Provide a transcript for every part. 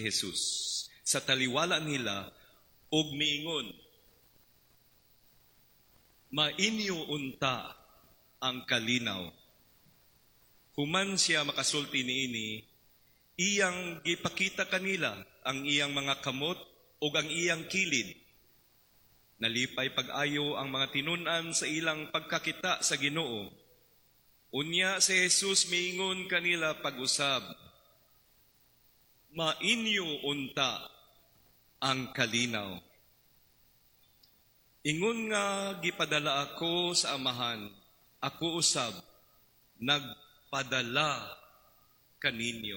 Jesus sa taliwala nila ug miingon, mainyo unta ang kalinaw. Human siya makasulti niini, iyang gipakita kanila ang iyang mga kamot ug ang iyang kilid. Nalipay pag-ayo ang mga tinun-an sa ilang pagkakita sa Ginoo. Unya si Jesus miingon kanila pag-usab, mainyo unta ang kalinaw. Ingon nga gipadala ako sa Amahan, ako usab nagpadala kaninyo.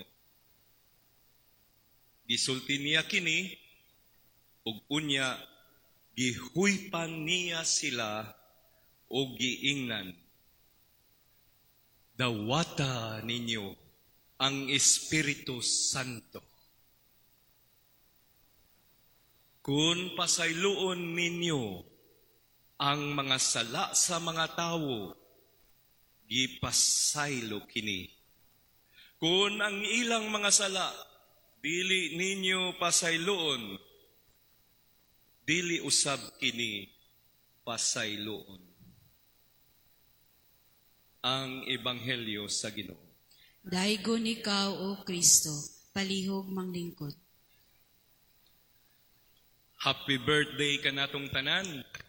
Gisulti niya kini, ug unya gihuypan niya sila ug giingnan, dawata ninyo ang Espiritu Santo. Kung pasayloon ninyo ang mga sala sa mga tawo, gipasaylo kini. Kung ang ilang mga sala, dili ninyo pasayloon, dili usab kini pasayloon. Ang Ebanghelyo sa Ginoo. Daigon ikaw, O Kristo, palihog manglingkod. Happy birthday ka natong tanan.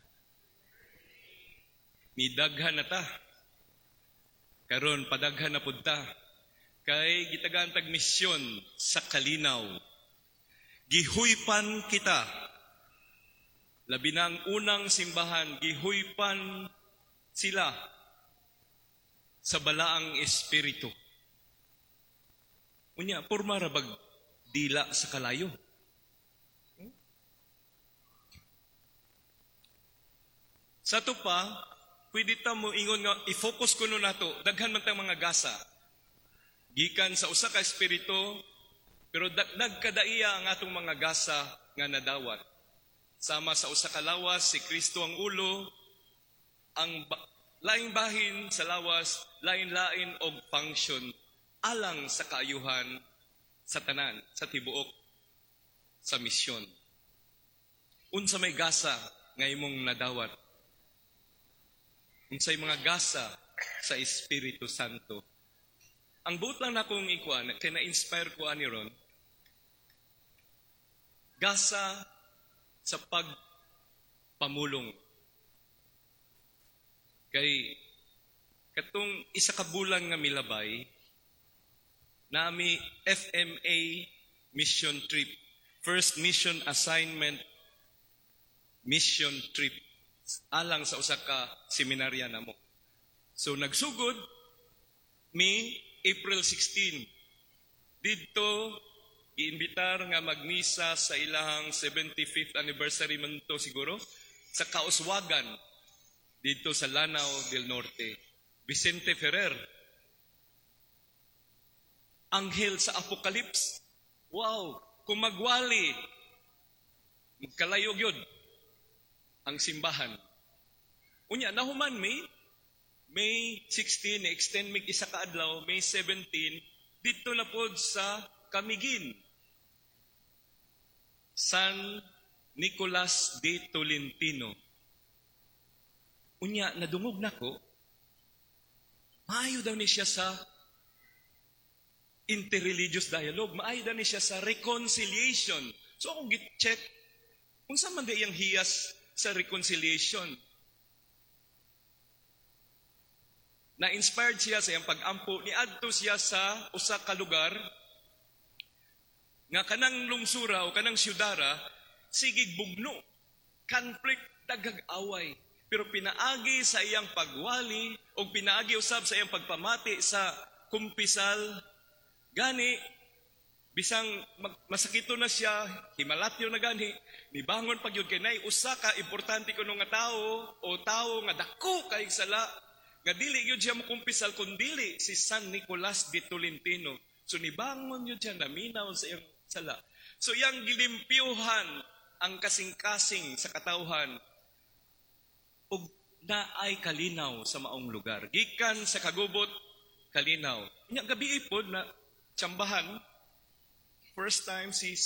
Midaghan na ta. Karon padaghan na pud ta. Kay gitagaan tag misyon sa kalinaw. Gihuypan kita. Labi na ang unang simbahan, gihuypan sila sa balaang espiritu. Unya, porma ra bag dila sa kalayo. Sa to pa, pwede ta mo ingon nga, i-focus ko nun nato, daghan man tang mga gasa. Gikan sa usa ka espiritu, pero nagkadaiya ang atong mga gasa nga nadawat. Sama sa usa ka lawas, si Kristo ang ulo, ang laing bahin sa lawas, lain-lain og function, alang sa kaayuhan sa tanan, sa tibuok, sa misyon. Unsa may gasa nga imong nadawat? Unsay mga gasa sa Espiritu Santo. Ang buot lang na kong ikuan, kaya na-inspire ko ani ron, gasa sa pagpamulong. Kay katong isa ka bulan nga milabay, nami FMA mission trip, first mission assignment mission trip, alang sa usa ka seminarya namo. So nagsugod mi April 16. Didto giimbitar nga magmisa sa ilahang 75th anniversary man to siguro sa Kauswagan didto sa Lanao del Norte. Vicente Ferrer, anghel sa Apocalypse. Wow, kung magwali, magkalayog yun ang simbahan. Unya, nahuman May 16, extend mig isa ka adlaw, May 17, dito na pod sa Camiguin, San Nicolas de Tolentino. Unya, nadungog na ko, maayo daw ni siya sa interreligious dialogue, maayo daw ni siya sa reconciliation. So akong git-check, kung saan man da iyang hiyas sa reconciliation. Na-inspired siya sa iyang pag-ampo, niadto siya sa usa ka lugar nga kanang lungsura o kanang syudara, sigig bugno, conflict, daghang away. Pero pinaagi sa iyang pagwali o pinaagi usab sa iyang pagpamati sa kumpisal, gani, bisang masakito na siya, himalatyo na gani, nibangon pag yun kay nay, usa ka importante kuno nga tao o tao nga dako kay sala, nga dili yun siya makumpisal kundili si San Nicolas de Tolentino. So nibangon yun siya, naminaw sa iyang sala. So iyang gilimpyuhan ang kasing-kasing sa katawhan ug naay kalinaw sa maong lugar. Gikan sa kagubot, kalinaw. Nya gabi ipod na tsambahan, first time si